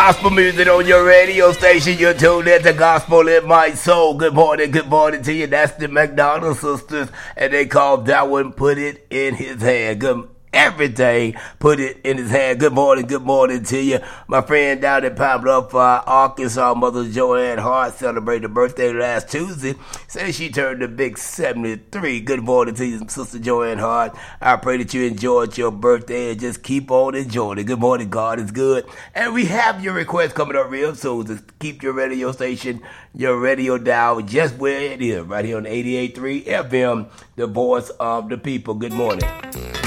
gospel music on your radio station. You're tuned in to Gospel in My Soul. Good morning to you. That's the McDonald sisters, and they called that one Put It in His Hand. Good everything, put it in his hand. Good morning to you. My friend down in Pine Bluff, Arkansas, Mother Joanne Hart, celebrated her birthday last Tuesday. Said she turned a big 73. Good morning to you, Sister Joanne Hart. I pray that you enjoyed your birthday and just keep on enjoying it. Good morning, God is good. And we have your request coming up real soon. Just keep your radio station, your radio dial just where it is, right here on 88.3 FM, the voice of the people. Good morning.